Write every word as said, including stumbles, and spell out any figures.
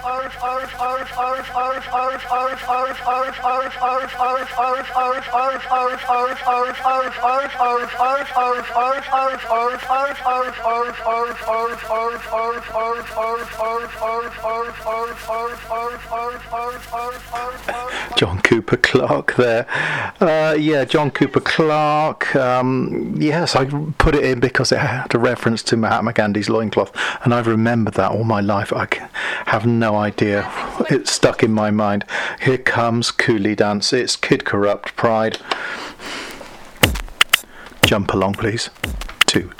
John Cooper Clarke there. Uh, yeah, John Cooper Clarke. Um, yes, I put it in because it had a reference to Mahatma Gandhi's loincloth, and I've remembered that all my life. I have no idea. It's stuck in my mind. Here comes Coolie Dance. It's Kid Corrupt, Pride. Jump along, please. Two,